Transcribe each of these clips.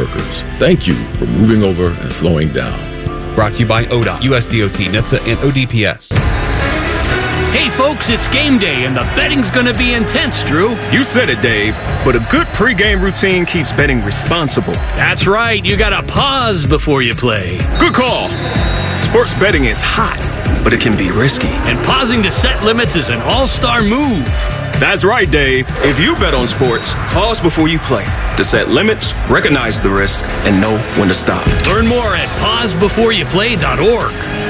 workers, thank you for moving over and slowing down. Brought to you by ODOT, USDOT, NHTSA, and ODPS. Hey folks, it's game day and the betting's gonna be intense, Drew. You said it, Dave, but a good pregame routine keeps betting responsible. That's right, you gotta pause before you play. Good call. Sports betting is hot, but it can be risky. And pausing to set limits is an all-star move. That's right, Dave. If you bet on sports, pause before you play to set limits, recognize the risk, and know when to stop. Learn more at pausebeforeyouplay.org.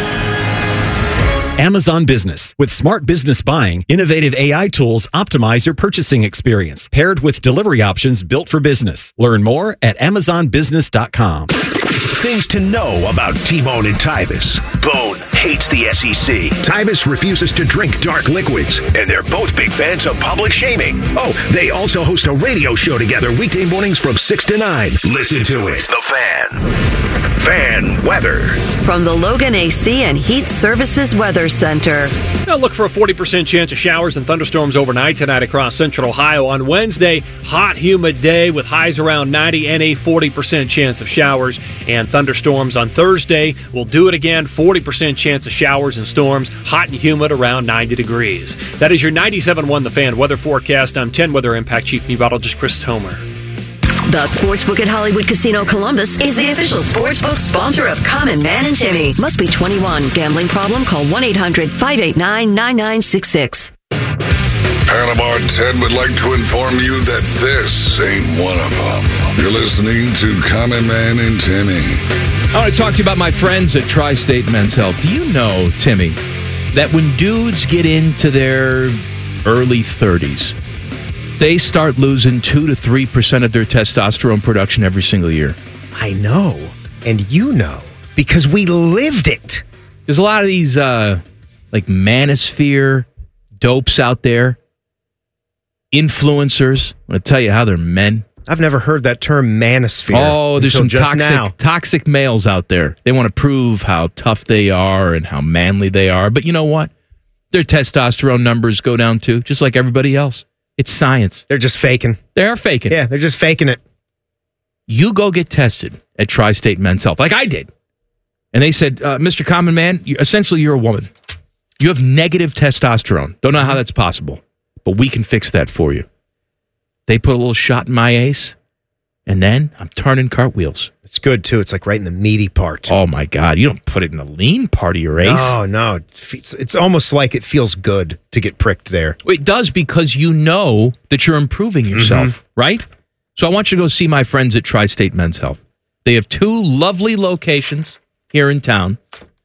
Amazon Business. With smart business buying, innovative AI tools optimize your purchasing experience, paired with delivery options built for business. Learn more at amazonbusiness.com. Things to know about T-Bone and Tyvis. Bone hates the SEC. Tyvis refuses to drink dark liquids. And they're both big fans of public shaming. Oh, they also host a radio show together weekday mornings from 6 to 9. Listen to it. The Fan. Fan weather. From the Logan AC and Heat Services Weather Center. Now look for a 40% chance of showers and thunderstorms overnight tonight across central Ohio. On Wednesday, hot, humid day with highs around 90 and a 40% chance of showers and thunderstorms. On Thursday, we'll do it again, 40% chance of showers and storms, hot and humid around 90 degrees. That is your 97.1 The Fan weather forecast. I'm 10 Weather Impact Chief Meteorologist Chris Homer. The Sportsbook at Hollywood Casino Columbus is the official sportsbook sponsor of Common Man and Timmy. Must be 21. Gambling problem? Call 1-800-589-9966. Panama Ted would like to inform you that this ain't one of them. You're listening to Common Man and Timmy. I want to talk to you about my friends at Tri-State Men's Health. Do you know, Timmy, that when dudes get into their early 30s, they start losing 2 to 3% of their testosterone production every single year? I know. And you know, because we lived it. There's a lot of these, like manosphere dopes out there, influencers. I'm going to tell you how they're men. I've never heard that term manosphere. Oh, there's some toxic males out there. They want to prove how tough they are and how manly they are. But you know what? Their testosterone numbers go down too, just like everybody else. It's science. They're just faking. They are faking. Yeah, they're just faking it. You go get tested at Tri-State Men's Health, like I did. And they said, Mr. Common Man, essentially you're a woman. You have negative testosterone. Don't know how that's possible, but we can fix that for you. They put a little shot in my ace, and then I'm turning cartwheels. It's good, too. It's like right in the meaty part. Oh, my God. You don't put it in the lean part of your ace. No. It's almost like it feels good to get pricked there. It does, because you know that you're improving yourself, right? So I want you to go see my friends at Tri-State Men's Health. They have 2 lovely locations here in town.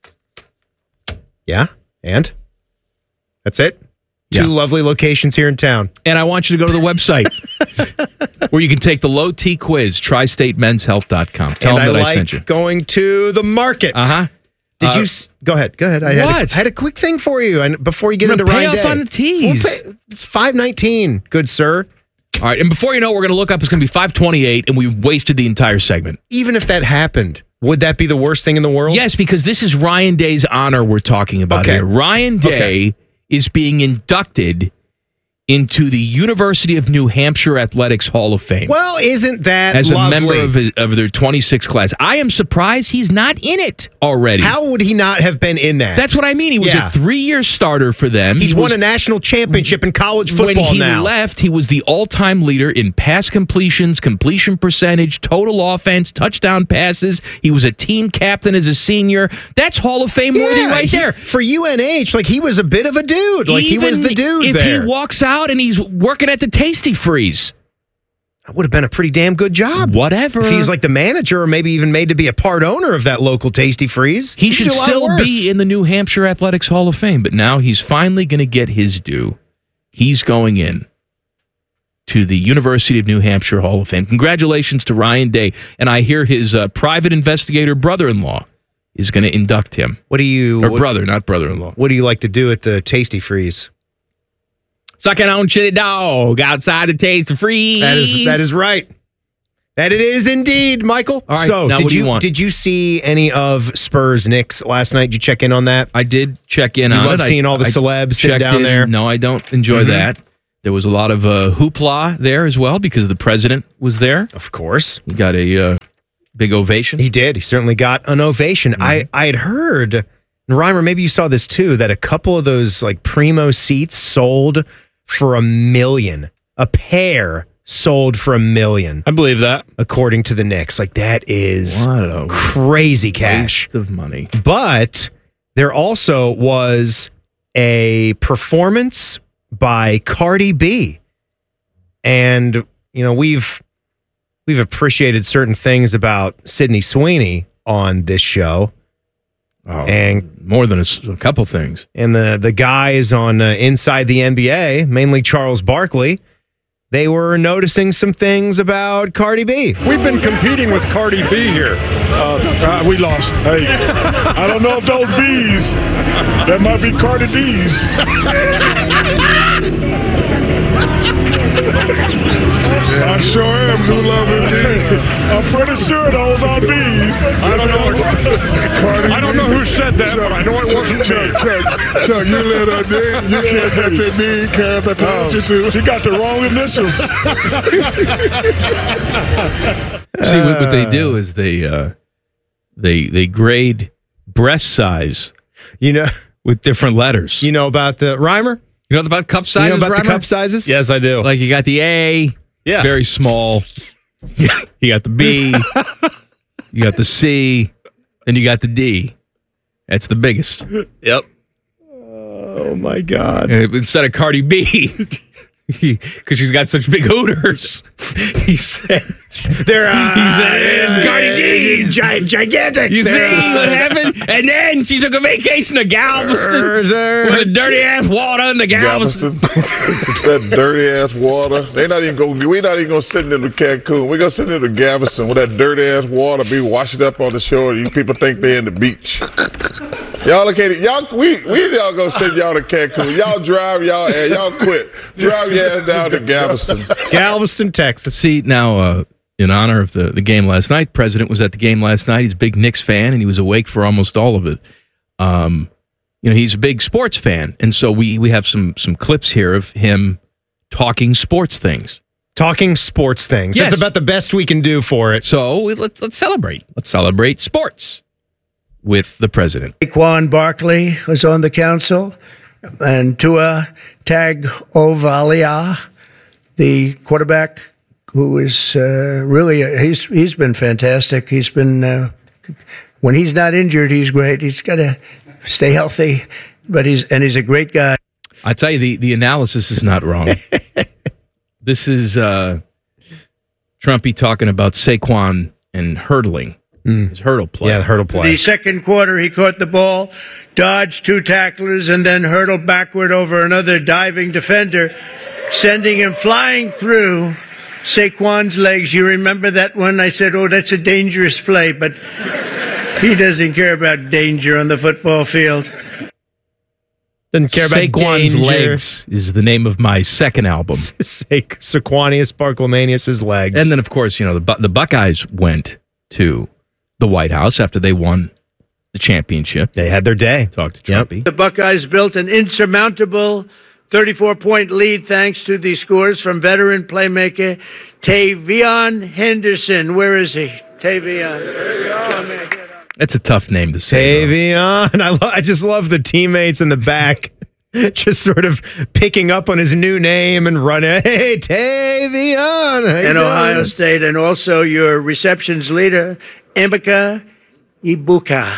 Yeah? And? That's it? 2 lovely locations here in town. And I want you to go to the website where you can take the low T quiz, tristatemenshealth.com. Tell them that I sent you. Going to the market. Did you... Go ahead. I had a quick thing for you and before you get into Ryan Day. Pay off on the T's. It's $5.19. Good, sir. All right. And before you know, we're going to look up. It's going to be $5.28, and we've wasted the entire segment. Even if that happened, would that be the worst thing in the world? Yes, because this is Ryan Day's honor we're talking about here. Ryan Day is being inducted into the University of New Hampshire Athletics Hall of Fame. Well, isn't that as lovely? A member of their 26 class. I am surprised he's not in it already. How would he not have been in that? That's what I mean. He was a 3-year starter for them. He's won a national championship in college football now. When he left, he was the all-time leader in pass completions, completion percentage, total offense, touchdown passes. He was a team captain as a senior. That's Hall of Fame worthy right there. For UNH, like he was a bit of a dude. Like he was the dude if he walks out and he's working at the Tasty Freeze, that would have been a pretty damn good job. Whatever. If he was like the manager or maybe even made to be a part owner of that local Tasty Freeze. He should still be in the New Hampshire Athletics Hall of Fame, but now he's finally going to get his due. He's going in to the University of New Hampshire Hall of Fame. Congratulations to Ryan Day. And I hear his private investigator brother-in-law is going to induct him. Brother, not brother-in-law. What do you like to do at the Tasty Freeze? Sucking on chili dog outside the Tasty Freeze. That is right. That it is indeed, Michael. All right, so now what do you want? Did you see any of Spurs Knicks last night? Did you check in on that? I did check in on it. You love seeing all the celebs sitting down there? No, I don't enjoy that. There was a lot of hoopla there as well because the president was there. Of course. He got a Big ovation? He did. He certainly got an ovation. I had heard, and Reimer, maybe you saw this too, that a couple of those like primo seats sold for $1 million. A pair sold for $1 million. I believe that. According to the Knicks. Like, that is crazy cash. Waste of money. But there also was a performance by Cardi B. And, you know, we've appreciated certain things about Sydney Sweeney on this show. Oh, and more than a couple things. And the guys on Inside the NBA, mainly Charles Barkley, they were noticing some things about Cardi B. We've been competing with Cardi B here. We lost. Hey, I don't know if those B's, that might be Cardi D's. I sure am, new love indeed. I'm pretty sure those are B's. I don't know who said that, but I know it wasn't me. Chuck, you let her in. You can't get to me, Kath. I told you to. She got the wrong initials. See, what they do is they grade breast size, with different letters. You know about the Reimer? You know about cup sizes? You know about Reimer? the cup sizes? Yes, I do. Like you got the A, very small. You got the B. You got the C, and you got the D. That's the biggest. Yep. Oh my God! And instead of Cardi B. Because she's got such big hooters. He said, it's Cardi D's. Gigantic. You see what happened? And then she took a vacation to Galveston with the dirty ass water in the Galveston. That dirty ass water. We're not even gonna send it to Cancun. We're gonna send it to Galveston with that dirty ass water be washing up on the shore. You people think they're in the beach. Y'all we gonna send y'all to Cancun. Y'all drive y'all quit. Drive your ass down to Galveston, Texas. See, now, in honor of the game last night, President was at the game last night. He's a big Knicks fan, and he was awake for almost all of it. He's a big sports fan, and so we have some clips here of him talking sports things. Talking sports things. Yes. That's about the best we can do for it. So let's celebrate. Let's celebrate sports with the president. Saquon Barkley was on the council, and Tua Tagovailoa, the quarterback, who is really he's been fantastic. He's been when he's not injured, he's great. He's got to stay healthy, but he's a great guy. I tell you, the analysis is not wrong. This is Trumpy talking about Saquon and hurdling. His hurdle play. Yeah, the hurdle play. The second quarter, he caught the ball, dodged two tacklers, and then hurdled backward over another diving defender, sending him flying through Saquon's legs. You remember that one? I said, oh, that's a dangerous play, but he doesn't care about danger on the football field. Doesn't care about Saquon's danger. Legs is the name of my second album. Saquonius Barclamanius' legs. And then, of course, the Buckeyes went to the White House after they won the championship. They had their day. Talked to Trumpy. The Buckeyes built an insurmountable 34-point lead thanks to the scores from veteran playmaker Tavion Henderson. Where is he? Tavion. That's a tough name to say. Tavion. I just love the teammates in the back just sort of picking up on his new name and running. Hey, Tavion. And Ohio State, and also your receptions leader, Emeka Ibuka.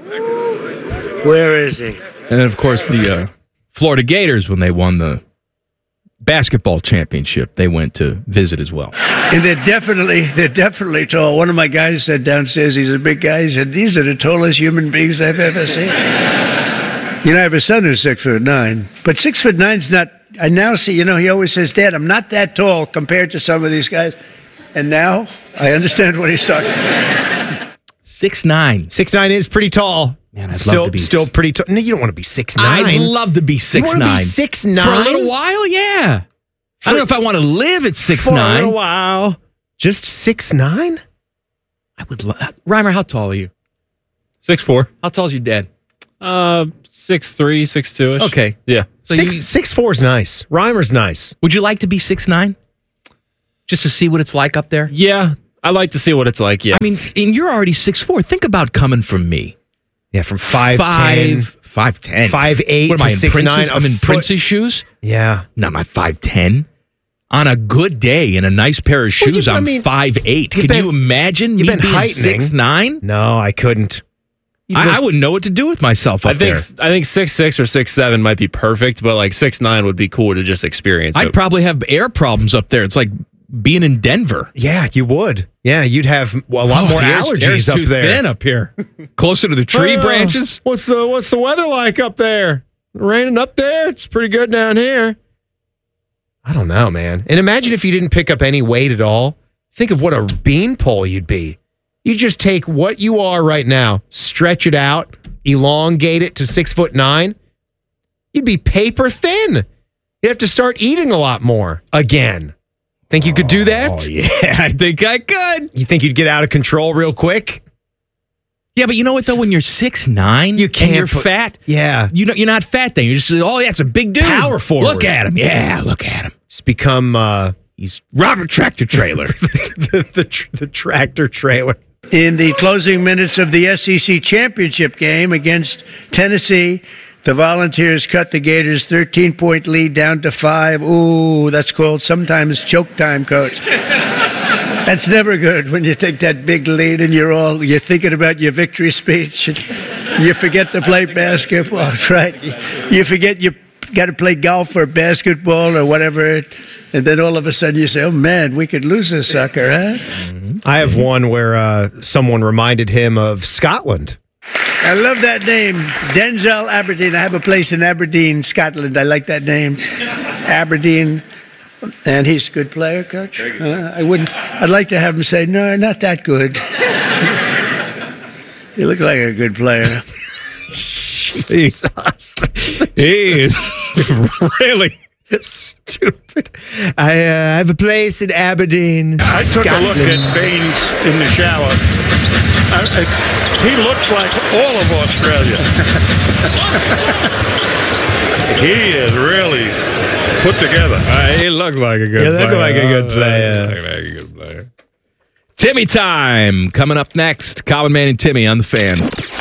Where is he? And then, of course, the Florida Gators, when they won the basketball championship, they went to visit as well. And they're definitely tall. One of my guys said downstairs, he's a big guy, he said, these are the tallest human beings I've ever seen. I have a son who's 6'9", but 6'9's not, I now see, he always says, Dad, I'm not that tall compared to some of these guys. And now I understand what he's talking about. 6'9". 6'9" is pretty tall. Man, I'd love to be still pretty tall. No, you don't want to be 6'9". I'd love to be 6'9". You want to be 6'9"? For a little while, yeah. I don't know if I want to live at 6'9". For a little while. Just 6'9"? I would love... Reimer, how tall are you? 6'4". How tall is your dad? 6'3", 6'2"-ish. Okay. Yeah. So 6'4" is nice. Reimer's nice. Would you like to be 6'9"? Just to see what it's like up there? Yeah. I like to see what it's like, yeah. I mean, and you're already 6'4". Think about coming from me. Yeah, from 5'10". 5'10". 5'8" What am I, to in 6'9". I'm in Prince's shoes? Yeah. No, I'm not 5'10". On a good day in a nice pair of shoes, I'm 5'8". Can you imagine me being 6'9"? No, I couldn't. I wouldn't know what to do with myself up there. I think 6'6" or 6'7" might be perfect, but like 6'9" would be cool to just experience. I'd probably have air problems up there. It's like being in Denver. Yeah, you would. Yeah, you'd have a lot more allergies up too there. thin up here. Closer to the tree branches. What's the weather like up there? Raining up there? It's pretty good down here. I don't know, man. And imagine if you didn't pick up any weight at all. Think of what a beanpole you'd be. You just take what you are right now, stretch it out, elongate it to 6'9". You'd be paper thin. You'd have to start eating a lot more again. Think you could do that? Oh, yeah, I think I could. You think you'd get out of control real quick? Yeah, but you know what, though? When you're 6'9", you can't. And you're fat. Yeah. You're not fat then. You're just, oh, yeah, it's a big dude. Power forward. Look at him. Yeah, look at him. It's become... he's Robert Tractor Trailer. the tractor trailer. In the closing minutes of the SEC championship game against Tennessee, the Volunteers cut the Gators' 13-point lead down to 5. Ooh, that's called sometimes choke time, Coach. That's never good when you take that big lead and you're thinking about your victory speech. And you forget to play basketball, right? You forget you got to play golf or basketball or whatever. And then all of a sudden you say, oh, man, we could lose this sucker, huh? I have one where someone reminded him of Scotland. I love that name, Denzel Aberdeen. I have a place in Aberdeen, Scotland. I like that name, Aberdeen. And he's a good player, Coach. I'd like to have him say, no, not that good. You look like a good player. Jesus. He is really stupid. I have a place in Aberdeen, I took a look at Baines in the shower. He looks like all of Australia. He is really put together. He looked like a good player. Looked like a good player. Timmy time coming up next. Common Man and Timmy on the Fan.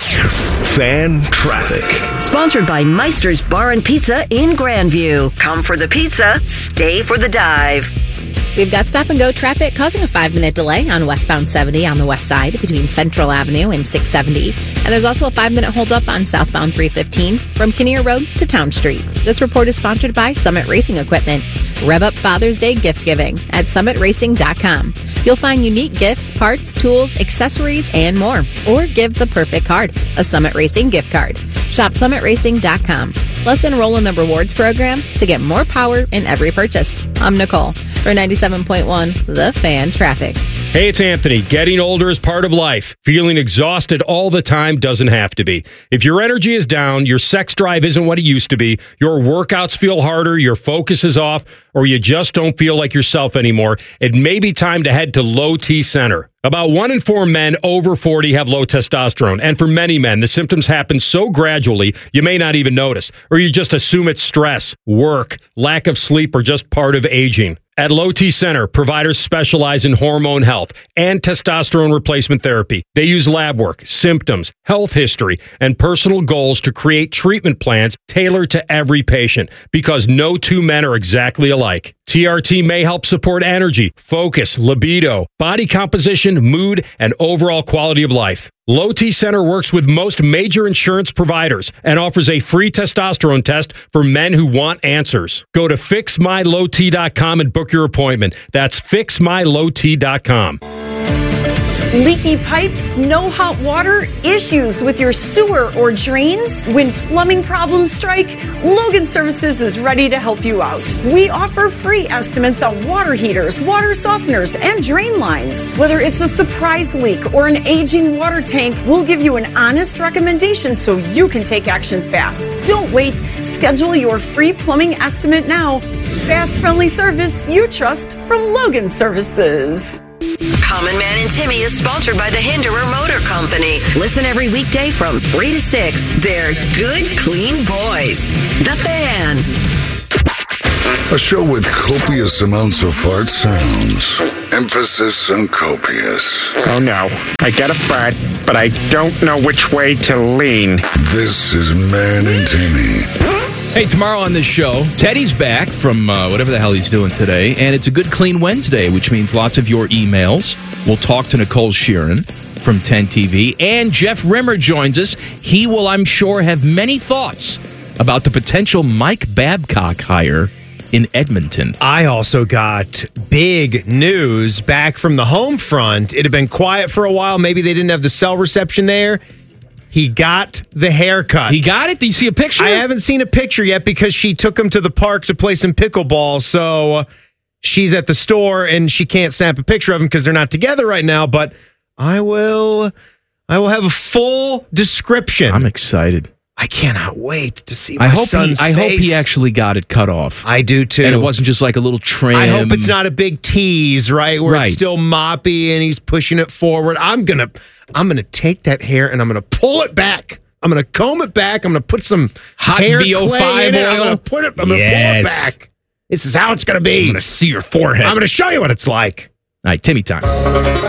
Fan traffic. Sponsored by Meister's Bar and Pizza in Grandview. Come for the pizza, stay for the dive. We've got stop-and-go traffic causing a 5-minute delay on westbound 70 on the west side between Central Avenue and 670. And there's also a 5-minute holdup on southbound 315 from Kinnear Road to Town Street. This report is sponsored by Summit Racing Equipment. Rev up Father's Day gift giving at summitracing.com. You'll find unique gifts, parts, tools, accessories, and more. Or give the perfect card, a Summit Racing gift card. Shop summitracing.com. Plus enroll in the rewards program to get more power in every purchase. I'm Nicole for 97.1 The Fan Traffic. Hey, it's Anthony. Getting older is part of life. Feeling exhausted all the time doesn't have to be. If your energy is down, your sex drive isn't what it used to be, your workouts feel harder, your focus is off, or you just don't feel like yourself anymore, it may be time to head to Low T Center. About 1 in 4 men over 40 have low testosterone, and for many men, the symptoms happen so gradually you may not even notice, or you just assume it's stress, work, lack of sleep, or just part of aging. At Low T Center, providers specialize in hormone health and testosterone replacement therapy. They use lab work, symptoms, health history, and personal goals to create treatment plans tailored to every patient, because no two men are exactly alike. TRT may help support energy, focus, libido, body composition, mood, and overall quality of life. Low T Center works with most major insurance providers and offers a free testosterone test for men who want answers. Go to fixmylowt.com and book your appointment. That's fixmylowt.com. Leaky pipes, no hot water, issues with your sewer or drains? When plumbing problems strike, Logan Services is ready to help you out. We offer free estimates on water heaters, water softeners, and drain lines. Whether it's a surprise leak or an aging water tank, we'll give you an honest recommendation so you can take action fast. Don't wait. Schedule your free plumbing estimate now. Fast, friendly service you trust from Logan Services. Common Man and Timmy is sponsored by the Hinderer Motor Company. Listen every weekday from 3 to 6. They're good, clean boys. The Fan. A show with copious amounts of fart sounds. Emphasis on copious. Oh no, I get a fart, but I don't know which way to lean. This is Man and Timmy. Hey, tomorrow on this show, Teddy's back from whatever the hell he's doing today, and it's a good, clean Wednesday, which means lots of your emails. We'll talk to Nicole Sheeran from 10 TV, and Jeff Rimmer joins us. He will, I'm sure, have many thoughts about the potential Mike Babcock hire in Edmonton. I also got big news back from the home front. It had been quiet for a while. Maybe they didn't have the cell reception there. He got the haircut. He got it? Do you see a picture? I haven't seen a picture yet because she took him to the park to play some pickleball. So she's at the store and she can't snap a picture of him because they're not together right now. But I will have a full description. I'm excited. I cannot wait to see my son's face. I hope he actually got it cut off. I do too. And it wasn't just like a little trim. I hope it's not a big tease, right? Where it's still moppy and he's pushing it forward. I'm gonna take that hair and I'm gonna pull it back. I'm gonna comb it back. I'm gonna put some hot hair VO5 clay in it. I'm oil. gonna pull it back. This is how it's gonna be. I'm gonna see your forehead. I'm gonna show you what it's like. All right, Timmy time.